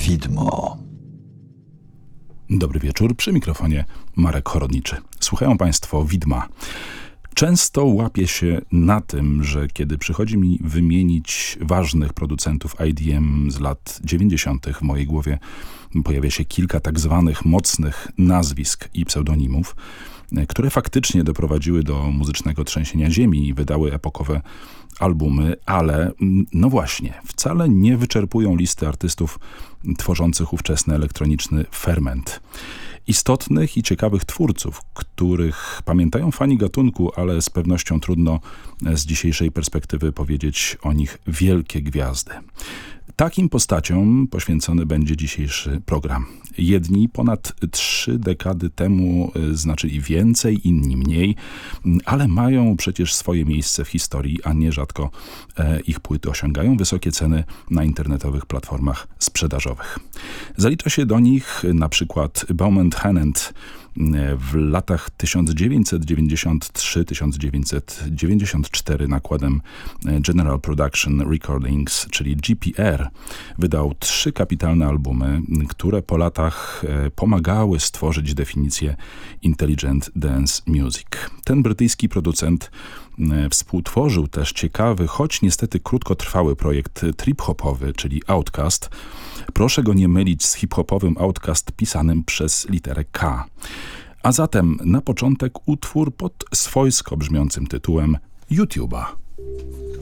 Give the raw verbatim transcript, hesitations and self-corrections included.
Widmo. Dobry wieczór, przy mikrofonie Marek Chorodniczy. Słuchają Państwo Widma. Często łapię się na tym, że kiedy przychodzi mi wymienić ważnych producentów I D M z lat dziewięćdziesiątych, w mojej głowie pojawia się kilka tak zwanych mocnych nazwisk i pseudonimów, które faktycznie doprowadziły do muzycznego trzęsienia ziemi i wydały epokowe albumy, ale no właśnie, wcale nie wyczerpują listy artystów tworzących ówczesny elektroniczny ferment. Istotnych i ciekawych twórców, których pamiętają fani gatunku, ale z pewnością trudno z dzisiejszej perspektywy powiedzieć o nich wielkie gwiazdy. Takim postaciom poświęcony będzie dzisiejszy program. Jedni ponad trzy dekady temu znaczyli więcej, inni mniej, ale mają przecież swoje miejsce w historii, a nierzadko ich płyty osiągają wysokie ceny na internetowych platformach sprzedażowych. Zalicza się do nich na przykład Bowman Hennett w latach tysiąc dziewięćset dziewięćdziesiąt trzy do tysiąc dziewięćset dziewięćdziesiąt cztery nakładem General Production Recordings, czyli G P R, wydał trzy kapitalne albumy, które po latach pomagały stworzyć definicję Intelligent Dance Music. Ten brytyjski producent współtworzył też ciekawy, choć niestety krótkotrwały projekt trip-hopowy, czyli Outkast. Proszę go nie mylić z hip-hopowym Outkast pisanym przez literę K. A zatem na początek utwór pod swojsko brzmiącym tytułem YouTube'a.